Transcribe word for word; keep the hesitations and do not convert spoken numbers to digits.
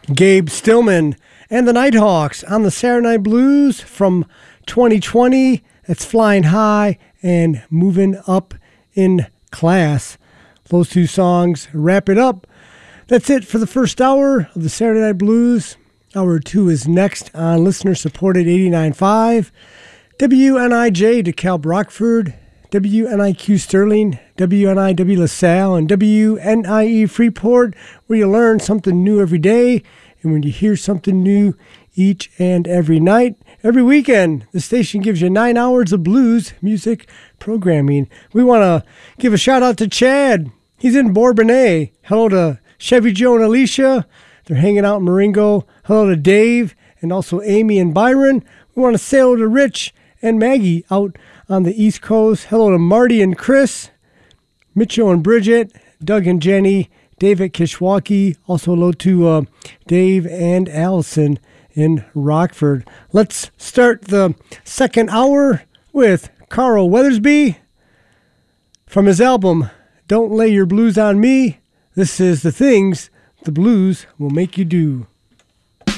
Gabe Stillman and the Nighthawks on the Saturday Night Blues from twenty twenty. It's Flying High and Moving Up in Class. Those two songs wrap it up. That's it for the first hour of the Saturday Night Blues. Hour two is next on listener-supported eighty-nine point five. W N I J DeKalb Rockford, W N I Q Sterling, W N I W LaSalle, and W N I E Freeport, where you learn something new every day, and when you hear something new each and every night. Every weekend, the station gives you nine hours of blues music programming. We want to give a shout-out to Chad. He's in Bourbonnais. Hello to Chevy Joe and Alicia. They're hanging out in Marengo. Hello to Dave and also Amy and Byron. We want to say hello to Rich and Maggie out on the East Coast. Hello to Marty and Chris, Mitchell and Bridget, Doug and Jenny, Dave at Kishwaukee. Also hello to uh, Dave and Allison in Rockford. Let's start the second hour with Carl Weathersby from his album, Don't Lay Your Blues on Me. This is The Things the Blues Will Make You Do.